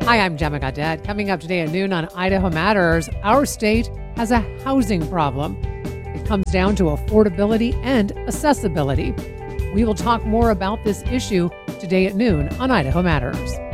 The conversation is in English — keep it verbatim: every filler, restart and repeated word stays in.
Hi, I'm Gemma Gadet. Coming up today at noon on Idaho Matters, our state has a housing problem. It comes down to affordability and accessibility. We will talk more about this issue today at noon on Idaho Matters.